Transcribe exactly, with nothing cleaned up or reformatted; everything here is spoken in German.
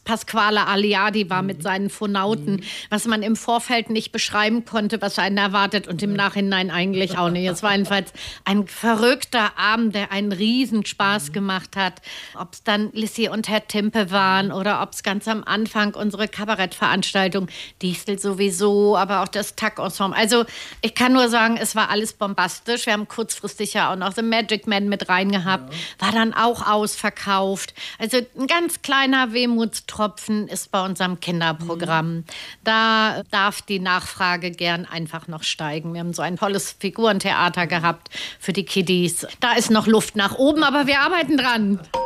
Pasquale Aliadi war mit seinen Phonauten, was man im Vorfeld nicht beschreiben konnte, was einen erwartet und im Nachhinein eigentlich auch nicht. Es war jedenfalls ein verrückter Abend, der einen riesen Spaß gemacht hat. Ob es dann Lissy und Herr Timpe waren oder ob es ganz am Anfang unsere Kabarettveranstaltung, Diesel sowieso, aber auch das T A C-Ensemble. Also ich kann nur sagen, es war alles bombastisch. Wir haben kurzfristig ja auch noch The Magic Man mit reingehabt, war dann auch ausverkauft. Also ein ganz kleiner Wehmutstropfen ist bei unserem Kinderprogramm. Mhm. Da darf die Nachfrage gern einfach noch steigen. Wir haben so ein tolles Figurentheater gehabt für die Kiddies. Da ist noch Luft nach oben, aber wir arbeiten dran.